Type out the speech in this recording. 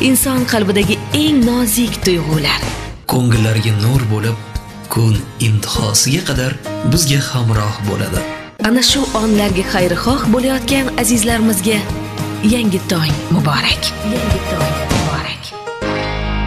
inson qalbidagi eng nozik tuyg'ular. Ko'ngillarga nur bo'lib, kun intihosiga qadar bizga hamroh bo'ladi. Ana shu onlarga xayrixoh bo'layotgan azizlarimizga yangi tong muborak. Yangi tong muborak.